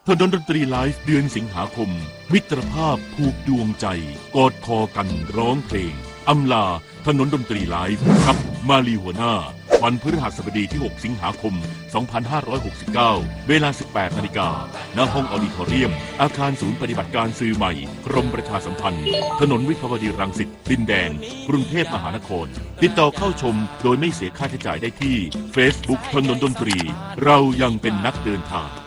ถนนดนตรีไลฟ์เดือนสิงหาคมมิตรภาพผูกดวงใจกอดคอกันร้องเพลงอำลาถนนดนตรีไลฟ์กับมาลีหัวหน้าวันพฤหัสบดีที่ 6 สิงหาคม 2569 เวลา 18 นาฬิกาณห้องออดิทอเรียมอาคารศูนย์ปฏิบัติการสื่อใหม่กรมประชาสัมพันธ์ถนนวิภาวดีรังสิตดินแดงกรุงเทพมหานครติดต่อเข้าชมโดยไม่เสียค่าใช้จ่ายได้ที่ Facebook ถนนดนตรีเรายังเป็นนักเดินทาง